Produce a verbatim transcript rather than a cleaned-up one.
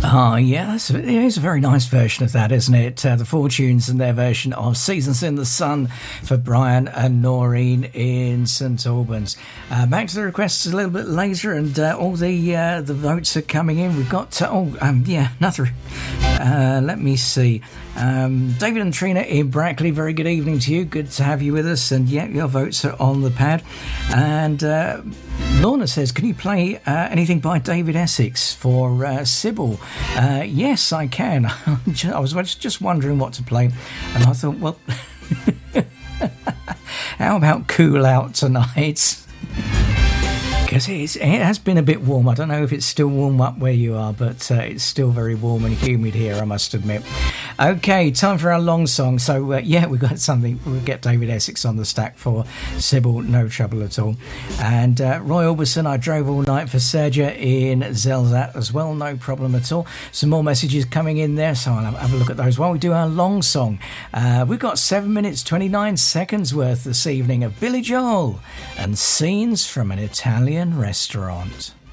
Oh, yeah, that's a, it is a very nice version of that, isn't it? Uh, the Fortunes and their version of Seasons in the Sun for Brian and Noreen in St Albans. Uh, back to the requests a little bit later, and uh, all the uh, the votes are coming in. We've got, uh, oh, um, yeah, another, uh, let me see. Um, David and Trina in Brackley, very good evening to you. Good to have you with us. And yeah, your votes are on the pad. And uh, Lorna says, can you play uh, anything by David Essex for uh, Sybil? Uh, yes, I can. I was just wondering what to play. And I thought, well, how about Cool Out Tonight? Because it has been a bit warm. I don't know if it's still warm up where you are, but uh, it's still very warm and humid here, I must admit. Okay, time for our long song. So, uh, yeah, we've got something. We'll get David Essex on the stack for Sybil, no trouble at all. And uh, Roy Orbison, I drove all night for Sergia in Zelzat as well, no problem at all. Some more messages coming in there, so I'll have, have a look at those while we do our long song. Uh, we've got seven minutes, twenty-nine seconds worth this evening of Billy Joel and Scenes from an Italian Restaurant.